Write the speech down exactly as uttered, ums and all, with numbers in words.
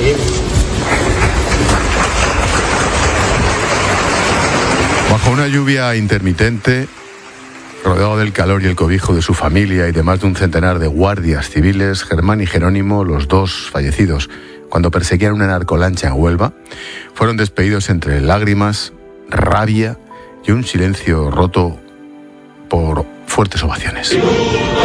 Bajo una lluvia intermitente, rodeado del calor y el cobijo de su familia y de más de un centenar de guardias civiles, Germán y Jerónimo, los dos fallecidos cuando perseguían una narcolancha en Huelva, fueron despedidos entre lágrimas, rabia y un silencio roto por fuertes ovaciones.